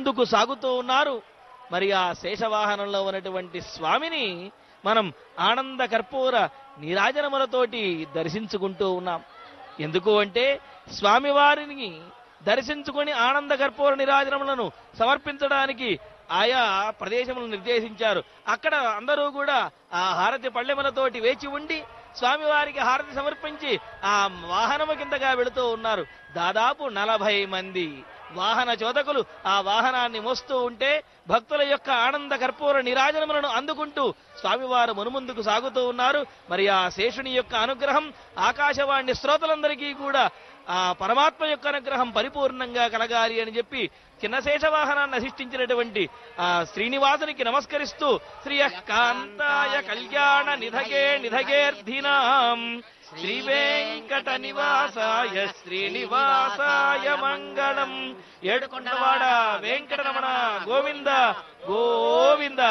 మునుముందుకు సాగుతూ ఉన్నారు. మరి ఆ శేషవాహనంలో ఉన్నటువంటి స్వామిని మనం ఆనంద కర్పూర నీరాజనములతోటి దర్శించుకుంటూ ఉన్నాం. ఎందుకు అంటే స్వామివారిని దర్శించుకొని ఆనంద కర్పూర నీరాజనములను సమర్పించడానికి ఆయా ప్రదేశములను నిర్దేశించారు. అక్కడ అందరూ కూడా ఆ హారతి పళ్ళెములతోటి వేచి ఉండి స్వామివారికి హారతి సమర్పించి ఆ వాహనము కిందగా వెళుతూ ఉన్నారు. దాదాపు 40 మంది వాహన చోదకులు ఆ వాహనాన్ని మోస్తూ ఉంటే భక్తుల యొక్క ఆనంద కర్పూర నీరాజనములను అందుకుంటూ స్వామివారు మునుముందుకు సాగుతూ ఉన్నారు. మరి ఆ శేషుని యొక్క అనుగ్రహం ఆకాశవాణి శ్రోతలందరికీ కూడా ఆ పరమాత్మ యొక్క అనుగ్రహం పరిపూర్ణంగా కలగాలి అని చెప్పి చిన్న శేషవాహనాన్ని అధిష్ఠించినటువంటి ఆ శ్రీనివాసునికి నమస్కరిస్తూ శ్రీయకాంతాయ కళ్యాణ నిధగే నిధగేర్ధినాం శ్రీ వెంకట నివాసాయ శ్రీనివాసాయ మంగళం. ఏడుకొండవాడ వెంకటరమణ గోవింద గోవింద.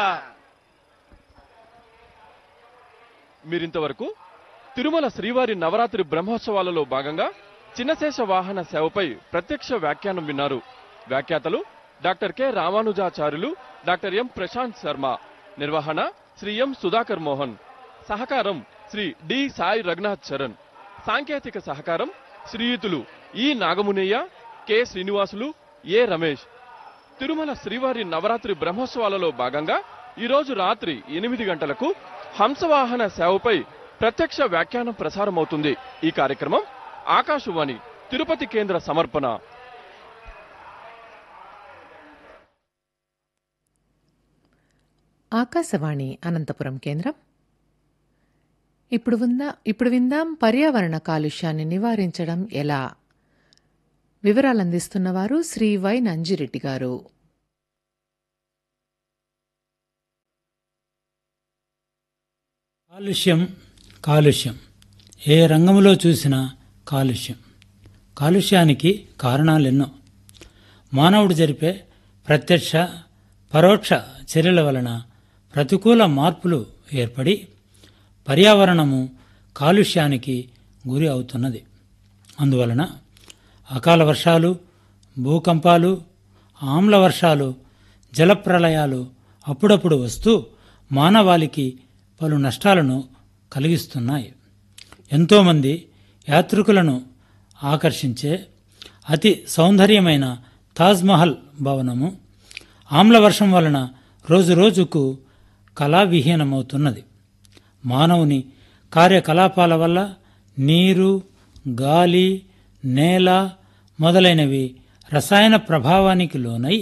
మీరింతవరకు తిరుమల శ్రీవారి నవరాత్రి బ్రహ్మోత్సవాలలో భాగంగా చిన్నశేష వాహన సేవపై ప్రత్యక్ష వ్యాఖ్యానం విన్నారు. వ్యాఖ్యాతలు డాక్టర్ కె రామానుజాచార్యులు, డాక్టర్ ఎం ప్రశాంత్ శర్మ. నిర్వహణ శ్రీ ఎం సుధాకర్ మోహన్. సహకారం శ్రీ డి సాయి రఘునాథ్ చరణ్. సాంకేతిక సహకారం శ్రీయుతులు ఈ నాగమునయ్య, కె శ్రీనివాసులు, ఏ రమేష్. తిరుమల శ్రీవారి నవరాత్రి బ్రహ్మోత్సవాలలో భాగంగా ఈరోజు రాత్రి 8 గంటలకు హంసవాహన సేవపై ప్రత్యక్ష వ్యాఖ్యానం ప్రసారమవుతుంది. ఈ కార్యక్రమం ఆకాశవాణి తిరుపతి కేంద్ర సమర్పణ. ఆకాశవాణి అనంతపురం కేంద్రం. ఇప్పుడు విందాం పర్యావరణ కాలుష్యాన్ని నివారించడం ఎలా. వివరాలందిస్తున్నవారు శ్రీ వై నంజిరెడ్డి గారు. కాలుష్యం ఏ రంగంలో చూసినా కాలుష్యానికి కారణాలెన్నో. మానవుడు జరిపే ప్రత్యక్ష పరోక్ష చర్యల వలన ప్రతికూల మార్పులు ఏర్పడి పర్యావరణము కాలుష్యానికి గురి అవుతున్నది. అందువలన అకాల వర్షాలు, భూకంపాలు, ఆమ్ల వర్షాలు, జలప్రళయాలు అప్పుడప్పుడు వస్తూ మానవాళికి పలు నష్టాలను కలిగిస్తున్నాయి. ఎంతోమంది యాత్రికులను ఆకర్షించే అతి సౌందర్యమైన తాజ్మహల్ భవనము ఆమ్లవర్షం వలన రోజురోజుకు కళావిహీనమవుతున్నది. మానవుని కార్యకలాపాల వల్ల నీరు, గాలి, నేల మొదలైనవి రసాయన ప్రభావానికి లోనై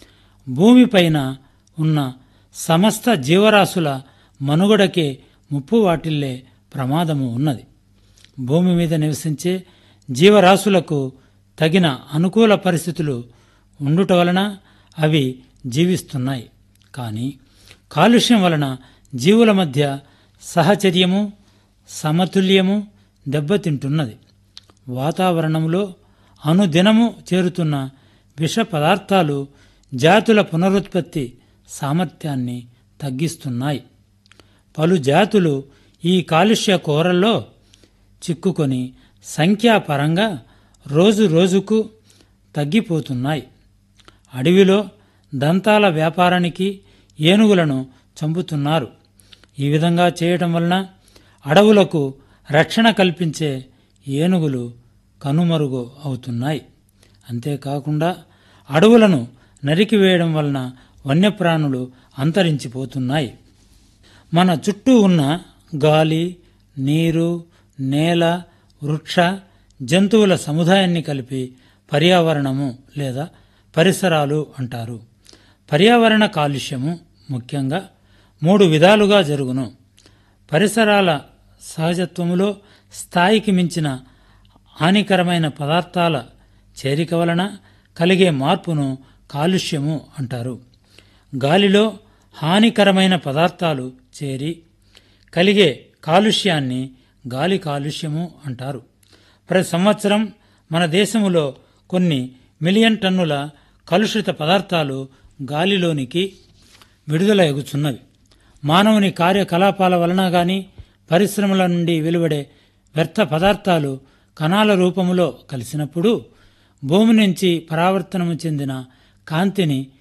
భూమిపైన ఉన్న సమస్త జీవరాశుల మనుగడకే ముప్పు వాటిల్లే ప్రమాదము ఉన్నది. భూమి మీద నివసించే జీవరాశులకు తగిన అనుకూల పరిస్థితులు ఉండుట వలన అవి జీవిస్తున్నాయి. కానీ కాలుష్యం వలన జీవుల మధ్య సహచర్యము, సమతుల్యము దెబ్బతింటున్నది. వాతావరణంలో అనుదినము చేరుతున్న విష పదార్థాలు జాతుల పునరుత్పత్తి సామర్థ్యాన్ని తగ్గిస్తున్నాయి. పలు జాతులు ఈ కాలుష్య కోరల్లో చిక్కుకొని సంఖ్యాపరంగా రోజు రోజుకు తగ్గిపోతున్నాయి. అడవిలో దంతాల వ్యాపారానికి ఏనుగులను చంపుతున్నారు. ఈ విధంగా చేయటం వలన అడవులకు రక్షణ కల్పించే ఏనుగులు కనుమరుగు అవుతున్నాయి. అంతేకాకుండా అడవులను నరికివేయడం వలన వన్యప్రాణులు అంతరించిపోతున్నాయి. మన చుట్టూ ఉన్న గాలి, నీరు, నేల, వృక్ష, జంతువుల సముదాయాన్ని కలిపి పర్యావరణము లేదా పరిసరాలు అంటారు. పర్యావరణ కాలుష్యము ముఖ్యంగా 3 విధాలుగా జరుగును. పరిసరాల సహజత్వములో స్థాయికి మించిన హానికరమైన పదార్థాల చేరిక వలన కలిగే మార్పును కాలుష్యము అంటారు. గాలిలో హానికరమైన పదార్థాలు చేరి కలిగే కాలుష్యాన్ని గాలి కాలుష్యము అంటారు. ప్రతి సంవత్సరం మన దేశములో కొన్ని మిలియన్ టన్నుల కలుషిత పదార్థాలు గాలిలోనికి విడుదల ఎగుచున్నవి. మానవుని కార్యకలాపాల వలన గాని పరిశ్రమల నుండి వెలువడే వ్యర్థ పదార్థాలు కణాల రూపములో కలిసినప్పుడు భూమి నుంచి పరావర్తనము చెందిన కాంతిని